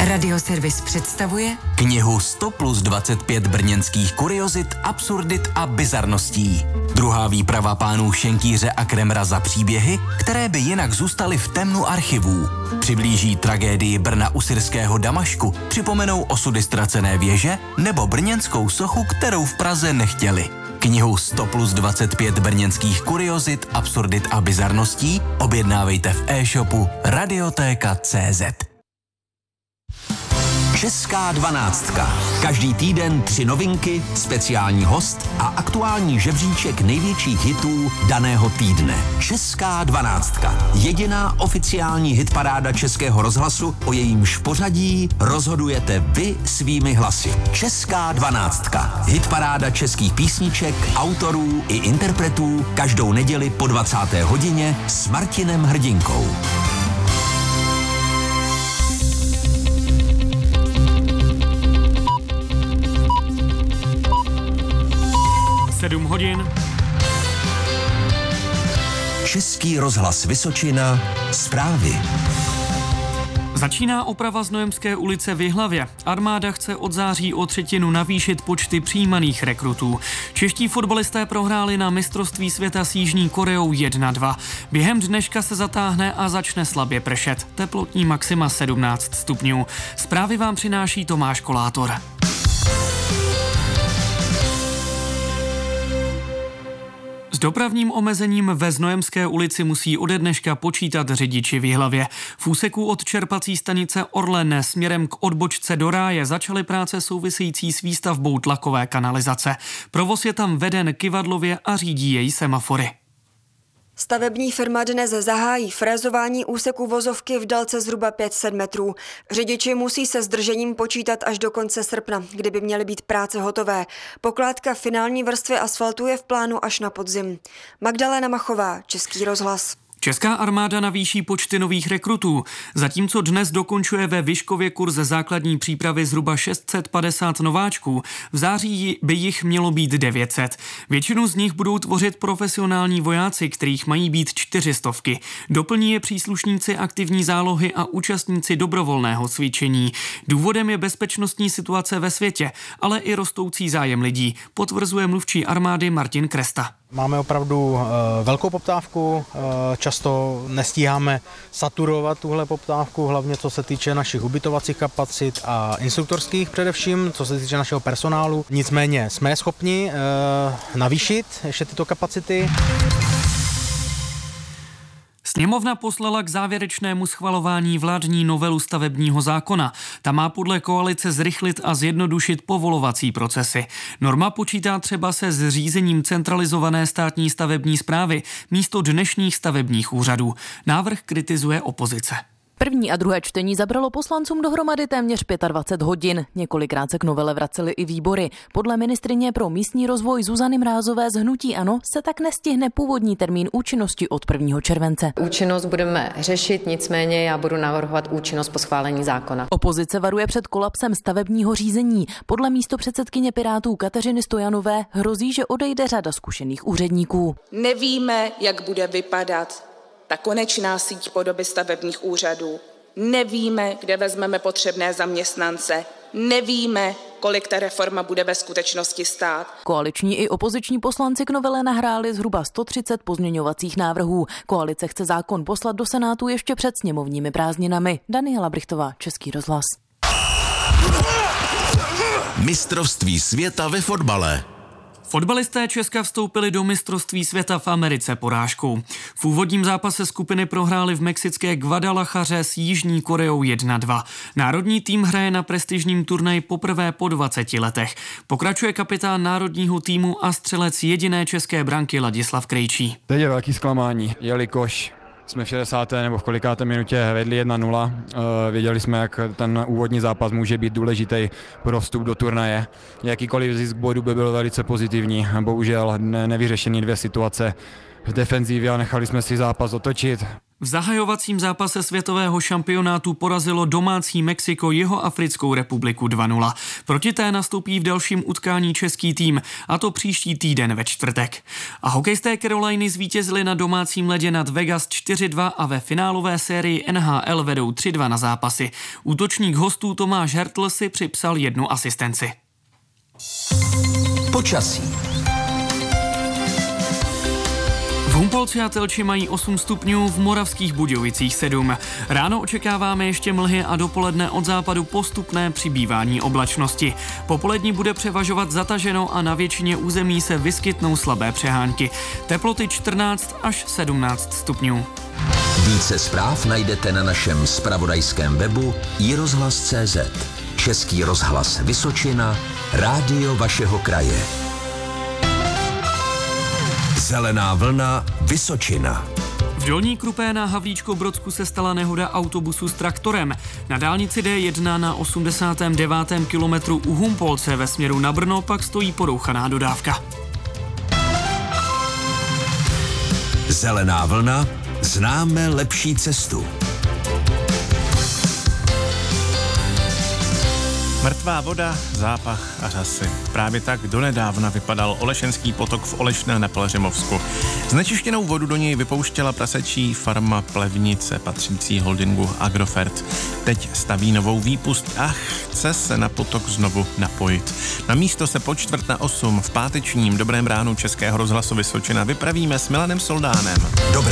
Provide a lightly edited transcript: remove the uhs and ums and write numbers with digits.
Radioservis představuje knihu 100 plus 25 brněnských kuriozit, absurdit a bizarností. Druhá výprava pánů Šenkýře a Kremra za příběhy, které by jinak zůstaly v temnu archivů. Přiblíží tragédii Brna u syrského Damašku, připomenou osudy ztracené věže nebo brněnskou sochu, kterou v Praze nechtěli. Knihu 100 plus 25 brněnských kuriozit, absurdit a bizarností objednávejte v e-shopu Radiotéka.cz. Česká 12. Každý týden 3 novinky, speciální host a aktuální žebříček největších hitů daného týdne. Česká 12. Jediná oficiální hitparáda Českého rozhlasu, o jejímž pořadí rozhodujete vy svými hlasy. Česká 12. Hitparáda českých písniček, autorů i interpretů každou neděli po 20. hodině s Martinem Hrdinkou. 7 hodin. Český rozhlas Vysočina, zprávy. Začíná oprava Znojemské ulice v Jihlavě. Armáda chce od září o 1/3 navýšit počty přijímaných rekrutů. Čeští fotbalisté prohráli na mistrovství světa s Jižní Koreou 1-2. Během dneška se zatáhne a začne slabě pršet. Teplotní maxima 17 stupňů. Zprávy vám přináší Tomáš Kolátor. S dopravním omezením ve Znojemské ulici musí ode dneška počítat řidiči v Jihlavě. V úseku od čerpací stanice Orlen směrem k odbočce do Ráje začaly práce související s výstavbou tlakové kanalizace. Provoz je tam veden kyvadlově a řídí jej semafory. Stavební firma dnes zahájí frézování úseku vozovky v délce zhruba 500 metrů. Řidiči musí se zdržením počítat až do konce srpna, kdyby měly být práce hotové. Pokládka finální vrstvy asfaltu je v plánu až na podzim. Magdalena Machová, Český rozhlas. Česká armáda navýší počty nových rekrutů. Zatímco dnes dokončuje ve Vyškově kurz základní přípravy zhruba 650 nováčků, v září by jich mělo být 900. Většinu z nich budou tvořit profesionální vojáci, kterých mají být 400. Doplní je příslušníci aktivní zálohy a účastníci dobrovolného cvičení. Důvodem je bezpečnostní situace ve světě, ale i rostoucí zájem lidí, potvrzuje mluvčí armády Martin Kresta. Máme opravdu velkou poptávku, často nestíháme saturovat tuhle poptávku, hlavně co se týče našich ubytovacích kapacit a instruktorských především, co se týče našeho personálu. Nicméně jsme schopni navýšit ještě tyto kapacity. Sněmovna poslala k závěrečnému schvalování vládní novelu stavebního zákona. Ta má podle koalice zrychlit a zjednodušit povolovací procesy. Norma počítá třeba se zřízením centralizované státní stavební správy místo dnešních stavebních úřadů. Návrh kritizuje opozice. První a druhé čtení zabralo poslancům dohromady téměř 25 hodin. Několikrát se k novele vracely i výbory. Podle ministryně pro místní rozvoj Zuzany Mrázové z hnutí ANO se tak nestihne původní termín účinnosti od 1. července. Účinnost budeme řešit, nicméně já budu navrhovat účinnost po schválení zákona. Opozice varuje před kolapsem stavebního řízení. Podle místopředsedkyně Pirátů Kateřiny Stojanové hrozí, že odejde řada zkušených úředníků. Nevíme, jak bude vypadat ta konečná síť podoby stavebních úřadů. Nevíme, kde vezmeme potřebné zaměstnance. Nevíme, kolik ta reforma bude ve skutečnosti stát. Koaliční i opoziční poslanci k novele nahráli zhruba 130 pozměňovacích návrhů. Koalice chce zákon poslat do Senátu ještě před sněmovními prázdninami. Daniela Brichtová, Český rozhlas. Mistrovství světa ve fotbale. Fotbalisté Česka vstoupili do mistrovství světa v Americe porážkou. V úvodním zápase skupiny prohráli v mexické Guadalajaře s Jižní Koreou 1-2. Národní tým hraje na prestižním turnaji poprvé po 20 letech. Pokračuje kapitán národního týmu a střelec jediné české branky Ladislav Krejčí. Teď je velký zklamání, jelikož jsme v 60. nebo v kolikáté minutě vedli 1-0. Věděli jsme, jak ten úvodní zápas může být důležitý pro vstup do turnaje. Jakýkoliv zisk bodu by byl velice pozitivní. Bohužel nevyřešený 2 situace v defenzívě a nechali jsme si zápas otočit. V zahajovacím zápase světového šampionátu porazilo domácí Mexiko Jihoafrickou republiku 2-0. Proti té nastoupí v dalším utkání český tým, a to příští týden ve čtvrtek. A hokejisté Caroliny zvítězili na domácím ledě nad Vegas 4-2 a ve finálové sérii NHL vedou 3-2 na zápasy. Útočník hostů Tomáš Hertl si připsal 1 asistenci. Počasí. V Humpolci a Telči mají 8 stupňů, v Moravských Budějovicích 7. Ráno očekáváme ještě mlhy a dopoledne od západu postupné přibývání oblačnosti. Popolední bude převažovat zataženo a na většině území se vyskytnou slabé přehánky. Teploty 14 až 17 stupňů. Více zpráv najdete na našem zpravodajském webu iRozhlas.cz. Český rozhlas Vysočina, rádio vašeho kraje. Zelená vlna Vysočina. V Dolní Krupé na Havlíčko-Brodsku se stala nehoda autobusu s traktorem. Na dálnici D1 na 89. kilometru u Humpolce ve směru na Brno pak stojí porouchaná dodávka. Zelená vlna, známe lepší cestu. Mrtvá voda, zápach a řasy. Právě tak donedávna vypadal Olešenský potok v Olešné na Pelhřimovsku. Znečištěnou vodu do něj vypouštěla prasečí farma Plevnice, patřící holdingu Agrofert. Teď staví novou výpust a chce se na potok znovu napojit. Na místo se po 7:45 v pátečním Dobrém ránu Českého rozhlasu Vysočina vypravíme s Milanem Soldánem.